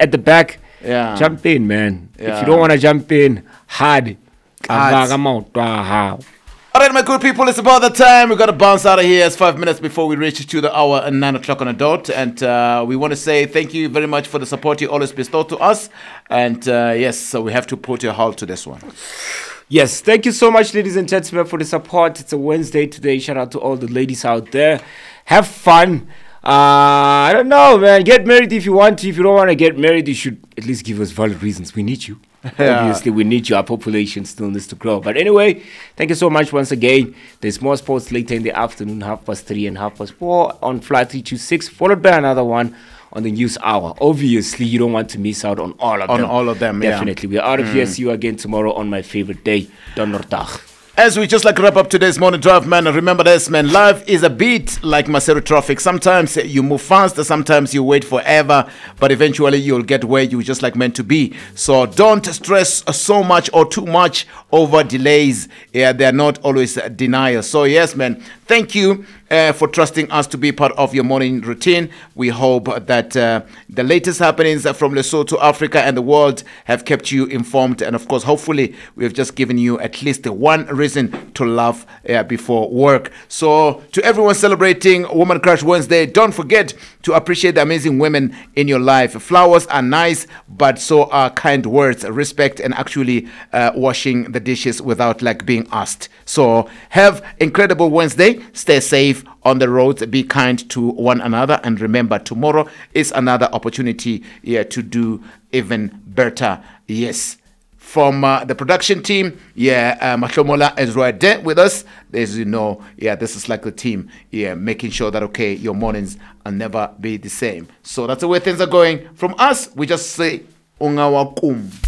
at the back, Yeah. jump in, man. If Yeah. you don't want to jump in, hard. Hard. All right, my good people, it's about the time. We've got to bounce out of here. It's 5 minutes before we reach to the hour and 9 o'clock on the dot. And we want to say thank you very much for the support you always bestow to us. And yes, so we have to put a halt to this one. Yes, thank you so much, ladies and gentlemen, for the support. It's a Wednesday today. Shout out to all the ladies out there. Have fun. I don't know, man. Get married if you want to. If you don't want to get married, you should at least give us valid reasons. We need you. Yeah. Obviously, we need you. Our population still needs to grow. But anyway, thank you so much once again. There's more sports later in the afternoon, 3:30 and 4:30 on Flight 326, followed by another one on the news hour. Obviously, you don't want to miss out on all of them. On all of them, yeah. Definitely. We're out of here. See you again tomorrow on my favorite day, Donderdag. As we just like wrap up today's morning drive, man, remember this, man. Life is a beat like Maseru traffic. Sometimes you move fast, sometimes you wait forever, but eventually you'll get where you just like meant to be. So don't stress so much or too much over delays. Yeah, they're not always deniers. So yes, man, thank you for trusting us to be part of your morning routine. We hope that the latest happenings from Lesotho, Africa, and the world have kept you informed. And of course, hopefully, we have just given you at least one reason to laugh before work. So to everyone celebrating Woman Crush Wednesday, don't forget to appreciate the amazing women in your life. Flowers are nice, but so are kind words, respect, and actually washing the dishes without like being asked. So have incredible Wednesday. Stay safe on the roads, be kind to one another, and remember, tomorrow is another opportunity to do even better. Yes. From the production team, Mahlomola is right there with us. As you know, this is like the team, making sure that, okay, your mornings will never be the same. So that's the way things are going. From us, we just say, Ungawakum.